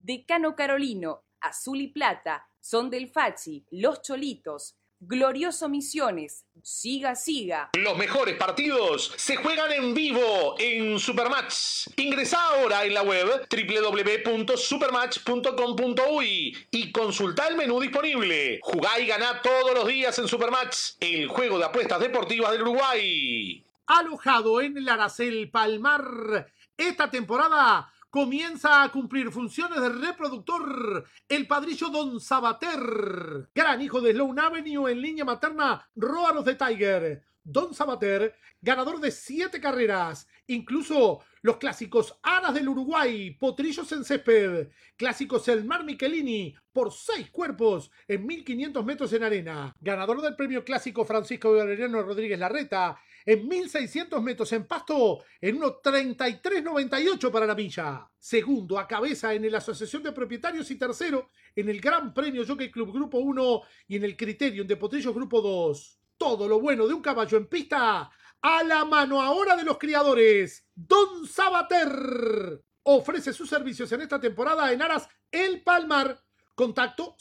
Decano Carolino, Azul y Plata, Son del Fachi, Los Cholitos, Glorioso Misiones, Siga Siga. Los mejores partidos se juegan en vivo en Supermatch. Ingresá ahora en la web www.supermatch.com.uy y consultá el menú disponible. Jugá y ganá todos los días en Supermatch, el juego de apuestas deportivas del Uruguay. Alojado en el Aracel Palmar, esta temporada comienza a cumplir funciones de reproductor el padrillo Don Sabater, gran hijo de Sloan Avenue en línea materna Róanos de Tiger. Don Sabater, ganador de 7 carreras, incluso los clásicos Aras del Uruguay, Potrillos en Césped, clásicos El Mar Michelini, por 6 cuerpos en 1500 metros en arena, ganador del premio clásico Francisco Valeriano Rodríguez Larreta, en 1600 metros en pasto, en 1:33.98 para la milla. Segundo a cabeza en la Asociación de Propietarios y tercero en el Gran Premio Jockey Club Grupo 1 y en el Criterium de Potrillos Grupo 2. Todo lo bueno de un caballo en pista a la mano ahora de los criadores. Don Sabater ofrece sus servicios en esta temporada en Aras El Palmar. Contacto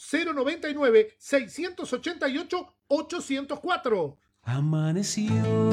099-688-804. Amaneció.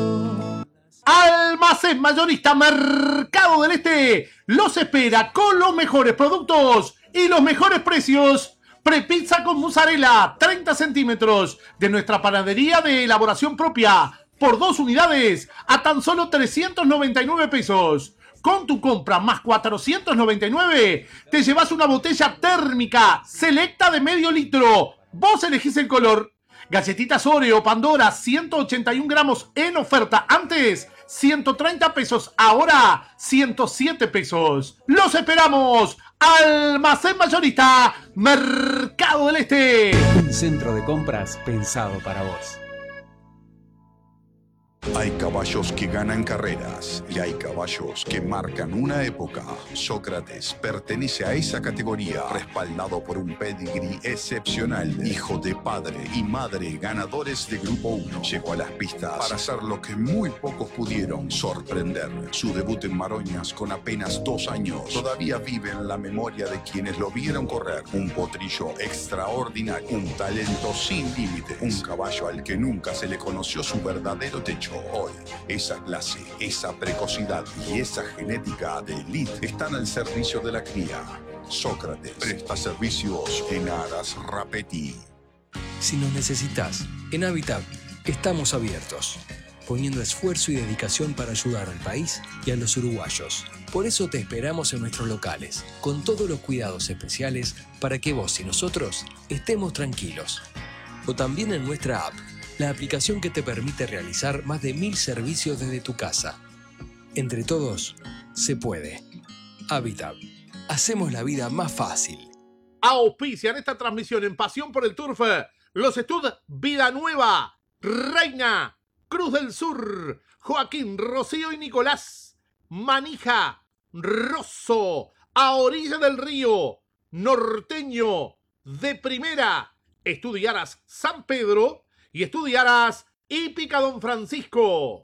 Almacén Mayorista Mercado del Este los espera con los mejores productos y los mejores precios. Prepizza con mozzarella, 30 centímetros, de nuestra panadería de elaboración propia, por 2 unidades, a tan solo 399 pesos. Con tu compra más 499, te llevas una botella térmica selecta de medio litro. Vos elegís el color. Galletitas Oreo, Pandora, 181 gramos en oferta. Antes, 130 pesos. Ahora, 107 pesos. ¡Los esperamos! Almacén Mayorista, Mercado del Este. Un centro de compras pensado para vos. Hay caballos que ganan carreras y hay caballos que marcan una época. Sócrates pertenece a esa categoría, respaldado por un pedigrí excepcional. Hijo de padre y madre ganadores de Grupo 1. Llegó a las pistas para hacer lo que muy pocos pudieron, sorprender. Su debut en Maroñas con apenas 2 años todavía vive en la memoria de quienes lo vieron correr. Un potrillo extraordinario, un talento sin límites, un caballo al que nunca se le conoció su verdadero techo. Hoy, esa clase, esa precocidad y esa genética de élite están al servicio de la cría. Sócrates presta servicios en Aras Rapetti. Si nos necesitas, en Habitat estamos abiertos, poniendo esfuerzo y dedicación para ayudar al país y a los uruguayos. Por eso te esperamos en nuestros locales, con todos los cuidados especiales para que vos y nosotros estemos tranquilos. O también en nuestra app, la aplicación que te permite realizar más de 1000 servicios desde tu casa. Entre todos, se puede. Habitat. Hacemos la vida más fácil. Auspician esta transmisión en Pasión por el Turf los Estud Vida Nueva, Reina, Cruz del Sur, Joaquín, Rocío y Nicolás, Manija, Rosso, A Orilla del Río, Norteño, De Primera, Estudiaras San Pedro y Estudiaras Hípica Don Francisco.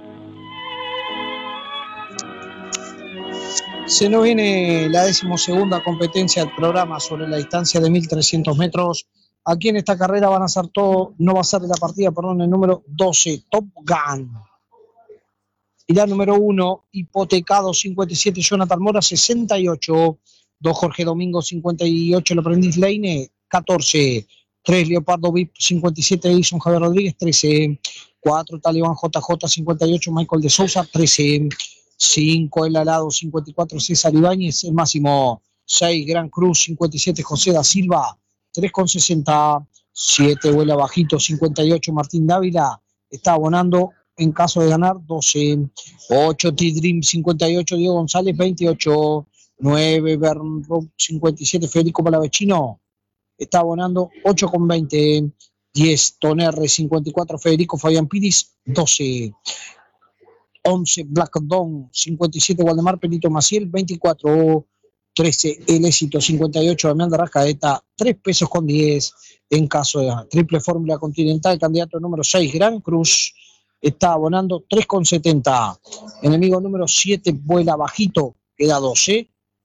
Se nos viene la 12ª competencia del programa sobre la distancia de 1300 metros. Aquí en esta carrera van a ser todo, no va a ser de la partida, perdón, el número 12, Top Gun. Y la número 1, Hipotecado 57, Jonathan Mora 68. 2, Jorge Domingo 58, el aprendiz Leine 14. 3, Leopardo VIP 57, Edison Javier Rodríguez 13. 4, Talibán JJ 58, Michael de Sousa 13. 5, El Alado 54, César Ibáñez, el máximo 6, Gran Cruz 57, José da Silva 3,60. 7, Vuela Bajito 58, Martín Dávila está abonando en caso de ganar 12. 8, T-Dream 58, Diego González 28. 9, Bern 57, Federico Palavecino está abonando 8,20. 10, Toner 54, Federico Fabián Piris 12. 11, Black Dawn 57, Waldemar Pelito Maciel 24. 13, El Éxito 58, Damián de Rascaeta 3 pesos con 10 en caso de triple fórmula continental. Candidato número 6, Gran Cruz, está abonando 3,70. Enemigo número 7, Vuela Bajito, queda 12.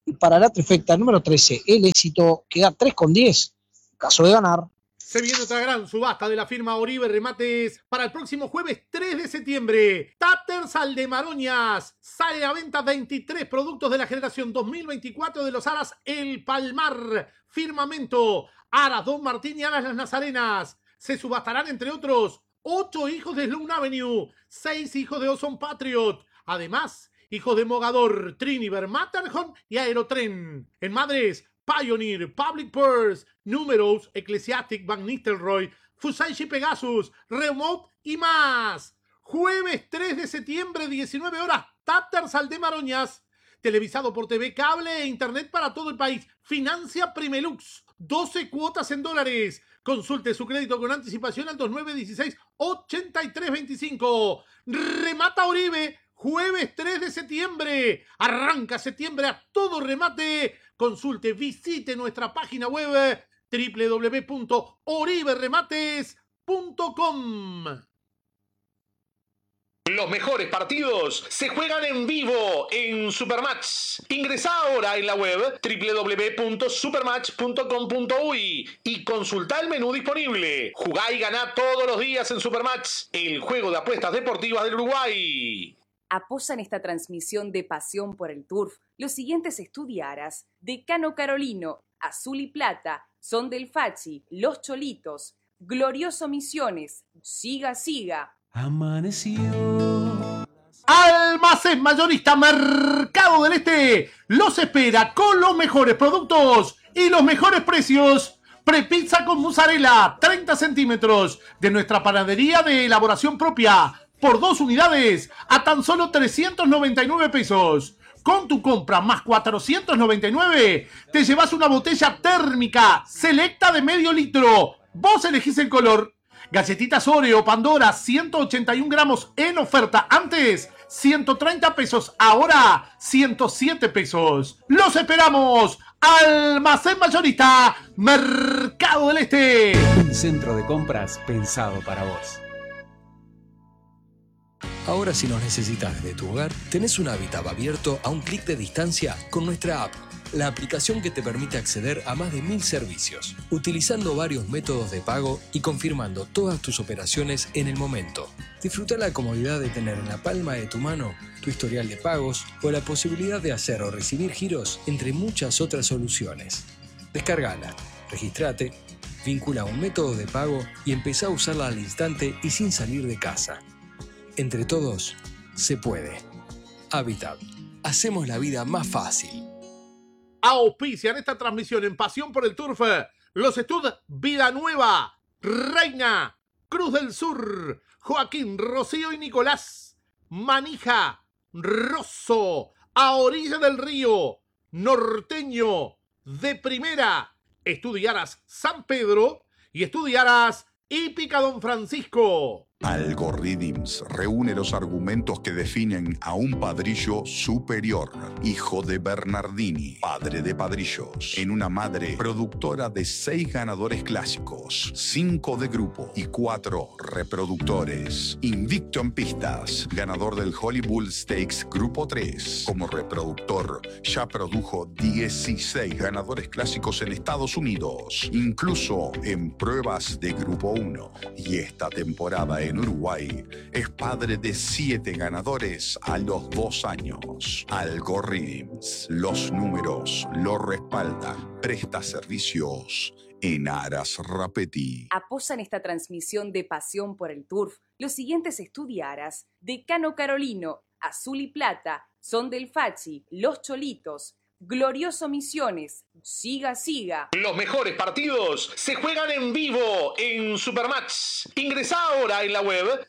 Y para la trifecta número 13, el éxito queda 3,10 en caso de ganar. Se viene otra gran subasta de la firma Oribe Remates para el próximo jueves 3 de septiembre. Tatters Aldemaronias. Sale a venta 23 productos de la generación 2024 de los aras El Palmar, Firmamento, aras Don Martín y aras Las Nazarenas. Se subastarán, entre otros, 8 hijos de Sloan Avenue, 6 hijos de Ozone Patriot. Además, hijos de Mogador, Triniver, Matterhorn y Aerotren. En madres, Pioneer, Public Purse, Numerous, Ecclesiastic, Van Nistelrooy, Fusaishi Pegasus, Remote y más. Jueves 3 de septiembre, 19 horas, Tatters Aldemaronias. Televisado por TV, cable e internet para todo el país. Financia Primelux. 12 cuotas en dólares. Consulte su crédito con anticipación al 2916-8325. Remata Oribe. Jueves 3 de septiembre. Arranca septiembre a todo remate. Consulte, visite nuestra página web www.oriberemates.com. Los mejores partidos se juegan en vivo en Supermatch. Ingresá ahora en la web www.supermatch.com.uy y consultá el menú disponible. Jugá y ganá todos los días en Supermatch, el juego de apuestas deportivas del Uruguay. Apoyan esta transmisión de Pasión por el Turf los siguientes estudiaras: Decano Carolino, Azul y Plata, Son del Fachi, Los Cholitos, Glorioso Misiones, Siga Siga. Amaneció. Almacén Mayorista Mercado del Este los espera con los mejores productos y los mejores precios. Prepizza con mozzarella, 30 centímetros, de nuestra panadería de elaboración propia, por 2 unidades, a tan solo 399 pesos. Con tu compra más 499, te llevas una botella térmica selecta de medio litro. Vos elegís el color. Galletitas Oreo, Pandora, 181 gramos en oferta. Antes, 130 pesos. Ahora, 107 pesos. ¡Los esperamos! Almacén Mayorista, Mercado del Este. Un centro de compras pensado para vos. Ahora, si nos necesitas desde tu hogar, tenés un Habitat abierto a un clic de distancia con nuestra app, la aplicación que te permite acceder a más de 1000 servicios, utilizando varios métodos de pago y confirmando todas tus operaciones en el momento. Disfruta la comodidad de tener en la palma de tu mano tu historial de pagos o la posibilidad de hacer o recibir giros, entre muchas otras soluciones. Descárgala, registrate, vincula un método de pago y empezá a usarla al instante y sin salir de casa. Entre todos, se puede. Habitat. Hacemos la vida más fácil. Auspician esta transmisión en Pasión por el Turf los estudios Vida Nueva, Reina, Cruz del Sur, Joaquín, Rocío y Nicolás, Manija, Rosso, A Orilla del Río, Norteño, De Primera, Estudiaras San Pedro y Estudiaras Hípica Don Francisco. Algorithms reúne los argumentos que definen a un padrillo superior, hijo de Bernardini, padre de padrillos, en una madre productora de 6 ganadores clásicos, 5 de grupo y 4 reproductores. Invicto en pistas, ganador del Hollywood Stakes Grupo 3. Como reproductor, ya produjo 16 ganadores clásicos en Estados Unidos, incluso en pruebas de Grupo 1. Y esta temporada en Uruguay es padre de 7 ganadores a los 2 años. Algorithms, los números lo respaldan. Presta servicios en Aras Rapetti. Apoyan esta transmisión de Pasión por el Turf los siguientes estudiaras: Decano Carolino, Azul y Plata, Son del Fachi, Los Cholitos, Glorioso Misiones, Siga Siga. Los mejores partidos se juegan en vivo en Supermatch. Ingresá ahora en la web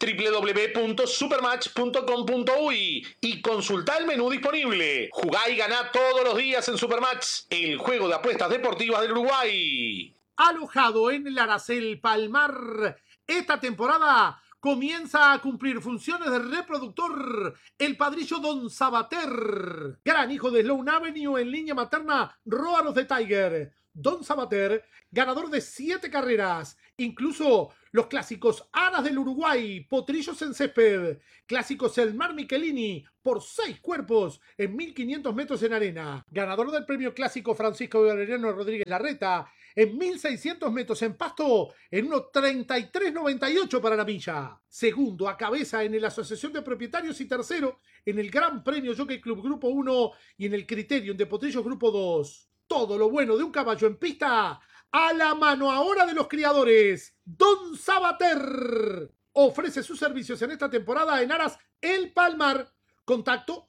www.supermatch.com.uy y consultá el menú disponible. Jugá y ganá todos los días en Supermatch, el juego de apuestas deportivas del Uruguay. Alojado en el Aracel Palmar, esta temporada comienza a cumplir funciones de reproductor el padrillo Don Sabater, gran hijo de Sloan Avenue en línea materna Roar of the Tiger. Don Sabater, ganador de 7 carreras, incluso los clásicos Aras del Uruguay, Potrillos en Césped, clásicos El Mar Michelini por 6 cuerpos en 1500 metros en arena, ganador del premio clásico Francisco Valeriano Rodríguez Larreta en 1600 metros en pasto en 1:33.98 para la milla, segundo a cabeza en la Asociación de Propietarios y tercero en el Gran Premio Jockey Club Grupo 1 y en el Criterium de Potrillos Grupo 2. Todo lo bueno de un caballo en pista a la mano ahora de los criadores. Don Sabater ofrece sus servicios en esta temporada en Aras El Palmar. Contacto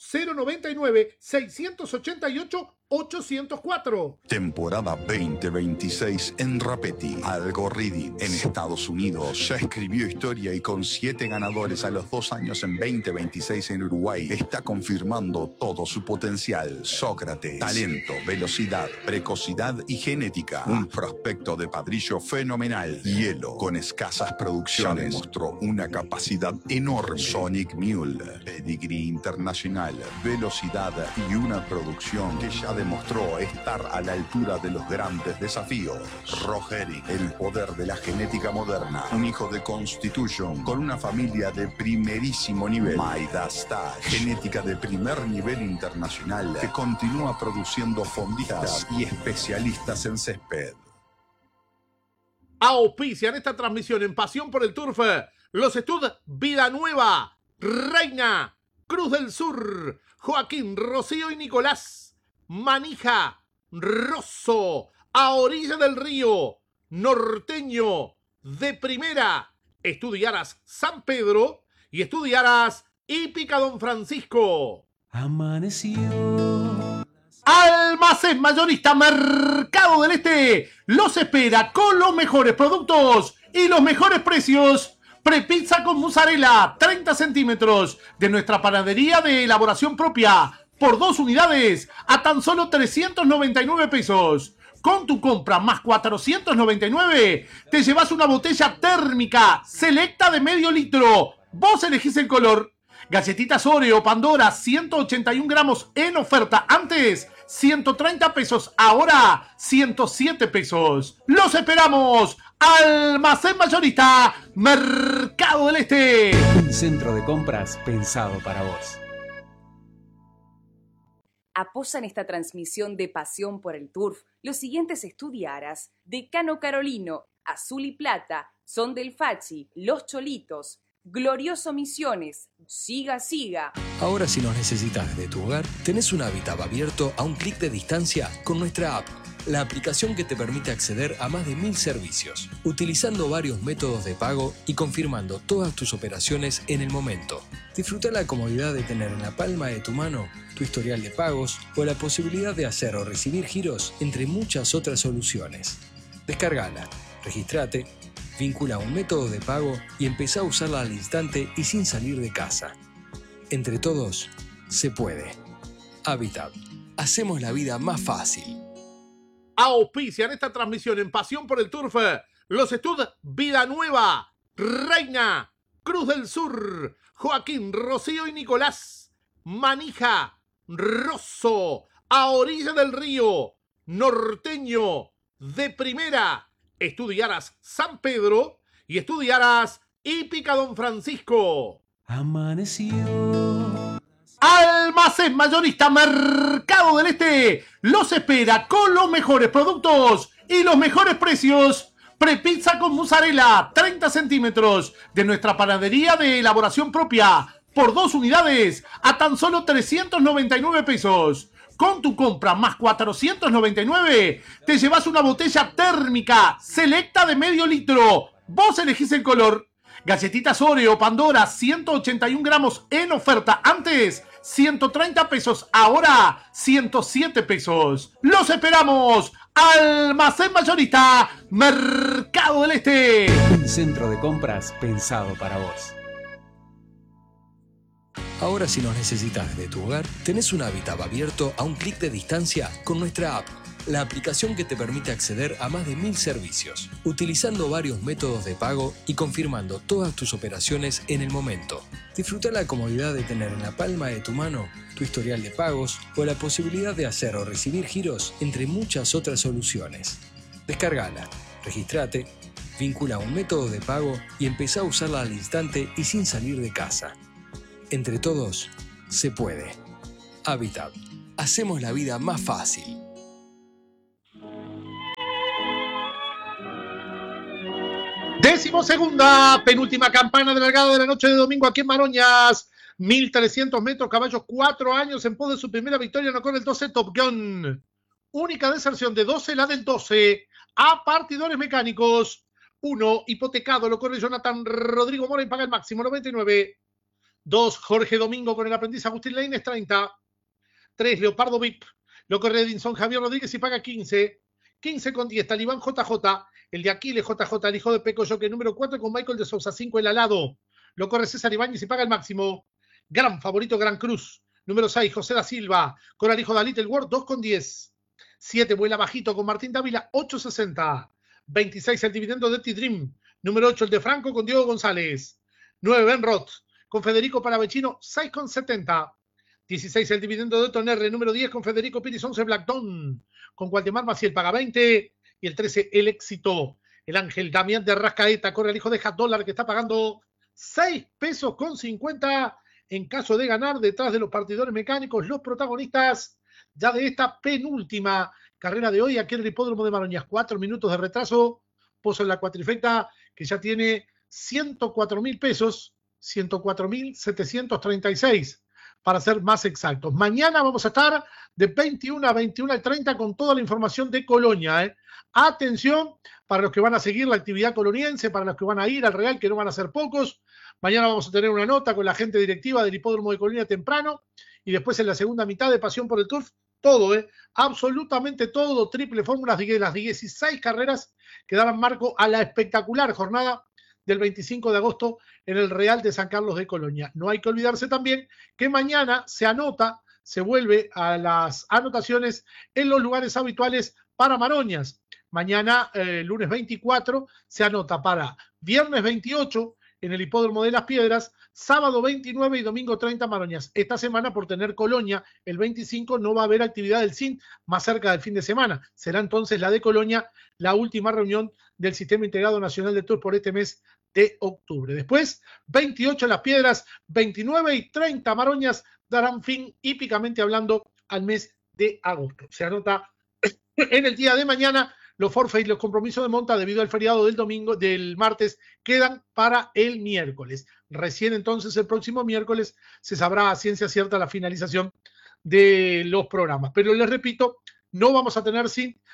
099-688-804. Temporada 2026 en Rapetti. Algo Reading en Estados Unidos ya escribió historia y con 7 ganadores a los 2 años en 2026 en Uruguay está confirmando todo su potencial. Sócrates, talento, velocidad, precocidad y genética. Un prospecto de padrillo fenomenal. Hielo con escasas producciones. Ya demostró una capacidad enorme. Sonic Mule, pedigree internacional, velocidad y una producción que ya demostró estar a la altura de los grandes desafíos. Rogeri, el poder de la genética moderna, un hijo de Constitution con una familia de primerísimo nivel. Midas Star, genética de primer nivel internacional que continúa produciendo fondistas y especialistas en césped. Auspician esta transmisión en Pasión por el Turf los Stud Vida Nueva, Reina, Cruz del Sur, Joaquín, Rocío y Nicolás, Manija, Rosso, A Orilla del Río, Norteño, De Primera, Estudiaras San Pedro y Estudiaras Hípica Don Francisco. Amaneció. Almacén Mayorista Mercado del Este los espera con los mejores productos y los mejores precios. Prepizza con mozzarella, 30 centímetros, de nuestra panadería de elaboración propia, por 2 unidades, a tan solo 399 pesos. Con tu compra más 499, te llevas una botella térmica selecta de medio litro. Vos elegís el color. Galletitas Oreo, Pandora, 181 gramos en oferta. Antes, 130 pesos. Ahora, 107 pesos. ¡Los esperamos! Almacén Mayorista Mercado del Este. Un centro de compras pensado para vos. Apoyan esta transmisión de Pasión por el Turf los siguientes estudiaras: Decano Carolino, Azul y Plata, Son del Fachi, Los Cholitos, Glorioso Misiones, Siga Siga. Ahora si nos necesitas desde tu hogar, tenés un hábitat abierto a un clic de distancia con nuestra app, la aplicación que te permite acceder a más de 1000 servicios, utilizando varios métodos de pago y confirmando todas tus operaciones en el momento. Disfruta la comodidad de tener en la palma de tu mano tu historial de pagos o la posibilidad de hacer o recibir giros, entre muchas otras soluciones. Descárgala, regístrate, vincula un método de pago y empezá a usarla al instante y sin salir de casa. Entre todos, se puede. Habitat. Hacemos la vida más fácil. Auspician esta transmisión en Pasión por el Turf los Stud Vida Nueva, Reina, Cruz del Sur, Joaquín, Rocío y Nicolás, Manija, Rosso, A Orilla del Río, Norteño, De Primera, Estudiaras San Pedro y Estudiaras Hípica Don Francisco. Amaneció. Almacén Mayorista Mercado del Este los espera con los mejores productos y los mejores precios. Prepizza con mozzarella, 30 centímetros, de nuestra panadería de elaboración propia, por 2 unidades, a tan solo 399 pesos. Con tu compra más 499, te llevas una botella térmica selecta de medio litro. Vos elegís el color. Galletitas Oreo, Pandora, 181 gramos en oferta. Antes, 130 pesos. Ahora, 107 pesos. ¡Los esperamos! Almacén Mayorista Mercado del Este. Un centro de compras pensado para vos. Ahora si nos necesitas desde tu hogar, tenés un hábitat abierto a un clic de distancia con nuestra app, la aplicación que te permite acceder a más de 1000 servicios, utilizando varios métodos de pago y confirmando todas tus operaciones en el momento. Disfruta la comodidad de tener en la palma de tu mano tu historial de pagos o la posibilidad de hacer o recibir giros, entre muchas otras soluciones. Descárgala, registrate, vincula un método de pago y empezá a usarla al instante y sin salir de casa. Entre todos, se puede. Habitat. Hacemos la vida más fácil. Decimosegunda, penúltima campana de largada de la noche de domingo aquí en Maroñas. 1300 metros, caballos, 4 años en pos de su primera victoria, no con el 12 Top Gun. Única deserción de 12, la del 12. A partidores mecánicos. 1, hipotecado, lo corre Jonathan Rodrigo Mora y paga el máximo, 99. 2, Jorge Domingo con el aprendiz Agustín Lainez, 30. 3, Leopardo VIP, lo corre Edinson Javier Rodríguez y paga 15. 15 con 10, Talibán JJ, el de Aquiles JJ, el hijo de Peco Joque, número 4 con Michael de Sousa, 5 el alado, lo corre César Ibáñez y paga el máximo. Gran favorito, Gran Cruz, número 6, José da Silva, con el hijo de Little World, 2 con 10. 7, Vuela Bajito con Martín Dávila, 8.60. 26, el dividendo de T-Dream, número 8, el de Franco con Diego González. 9, Ben Roth, con Federico Paravecino, 6.70. 16, el dividendo de Tonerre, número 10, con Federico Piris, 11, Blackton, con Waldemar Maciel, paga 20. Y el 13, el éxito, el Ángel Damián de Rascaeta, corre el hijo de Hat Dólar, que está pagando 6 pesos con 50 en caso de ganar, detrás de los partidores mecánicos, los protagonistas ya de esta penúltima carrera de hoy, aquí en el hipódromo de Maroñas. 4 minutos de retraso, Pozo en la cuatrifecta, que ya tiene 104.000 pesos, 104.736, para ser más exactos. Mañana vamos a estar de 21 a 21:30 con toda la información de Colonia. Atención para los que van a seguir la actividad coloniense, para los que van a ir al Real, que no van a ser pocos. Mañana vamos a tener una nota con la gente directiva del hipódromo de Colonia temprano, y después en la segunda mitad de Pasión por el Turf, todo, absolutamente todo, triple fórmulas de las 16 carreras que darán marco a la espectacular jornada del 25 de agosto en el Real de San Carlos de Colonia. No hay que olvidarse también que mañana se vuelve a las anotaciones en los lugares habituales para Maroñas. Mañana, lunes 24, se anota para viernes 28 en el Hipódromo de las Piedras, sábado 29 y domingo 30 Maroñas. Esta semana, por tener Colonia, el 25 no va a haber actividad del CIN más cerca del fin de semana. Será entonces la de Colonia, la última reunión del Sistema Integrado Nacional de Tours por este mes de octubre. Después, 28 Las Piedras, 29 y 30 Maroñas darán fin, hípicamente hablando, al mes de agosto. Se anota en el día de mañana. Los forfaits y los compromisos de monta debido al feriado del martes quedan para el miércoles. Recién entonces el próximo miércoles se sabrá a ciencia cierta la finalización de los programas. Pero les repito, no vamos a tener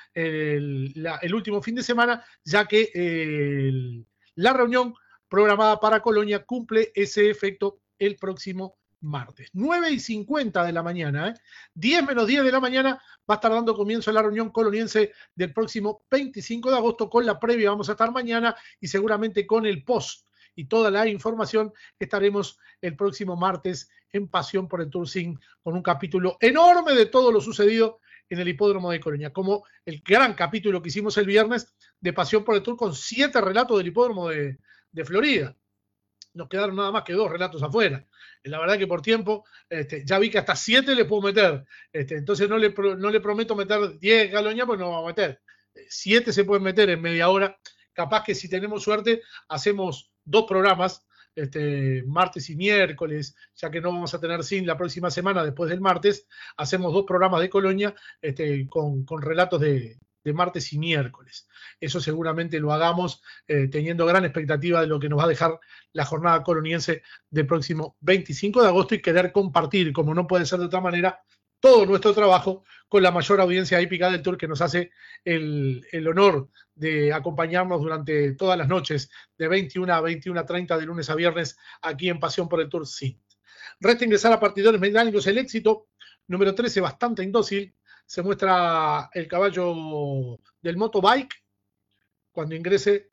el último fin de semana, ya que la reunión programada para Colonia cumple ese efecto el próximo martes. 9:50 de la mañana, 10 menos 10 de la mañana, va a estar dando comienzo a la reunión coloniense del próximo 25 de agosto. Con la previa vamos a estar mañana y seguramente con el post y toda la información estaremos el próximo martes en Pasión por el Tour Sin, con un capítulo enorme de todo lo sucedido en el hipódromo de Colonia, como el gran capítulo que hicimos el viernes de Pasión por el Tour con 7 relatos del hipódromo de Florida. Nos quedaron nada más que 2 relatos afuera. La verdad que por tiempo, ya vi que hasta 7 le puedo meter. Entonces no le prometo meter 10 galoñas, pues no vamos a meter. 7 se pueden meter en media hora. Capaz que si tenemos suerte, hacemos 2 programas, martes y miércoles, ya que no vamos a tener sin la próxima semana después del martes. Hacemos 2 programas de Colonia con relatos de martes y miércoles. Eso seguramente lo hagamos teniendo gran expectativa de lo que nos va a dejar la jornada coloniense del próximo 25 de agosto y querer compartir, como no puede ser de otra manera, todo nuestro trabajo con la mayor audiencia hípica del Tour, que nos hace el honor de acompañarnos durante todas las noches de 21 a 21:30 de lunes a viernes aquí en Pasión por el Tour. Sí. Resta ingresar a partidores mecánicos. El éxito, número 13, bastante indócil. Se muestra el caballo del motobike. Cuando ingrese,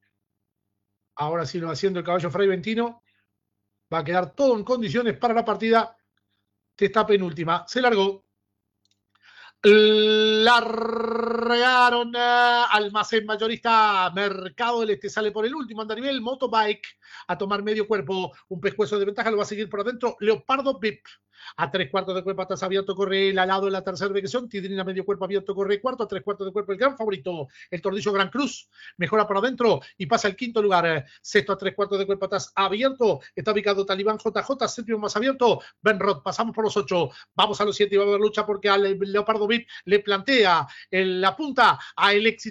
ahora sí lo va haciendo el caballo Fray Ventino. Va a quedar todo en condiciones para la partida de esta penúltima. Se largó. Largaron almacén mayorista Mercado del Este, sale por el último andarivel, Motobike a tomar medio cuerpo, un pescuezo de ventaja, lo va a seguir por adentro, Leopardo VIP. A 3/4 de cuerpo, atrás abierto, corre el alado en la tercera ubicación. Tidrina medio cuerpo abierto, corre cuarto. A 3/4 de cuerpo, el gran favorito, el Tordillo Gran Cruz. Mejora por adentro y pasa al quinto lugar. Sexto a 3/4 de cuerpo, atrás abierto. Está ubicado Talibán JJ, séptimo más abierto. Benrod, pasamos por los 8. Vamos a los 7 y va a haber lucha porque al Leopardo VIP le plantea la punta a el éxito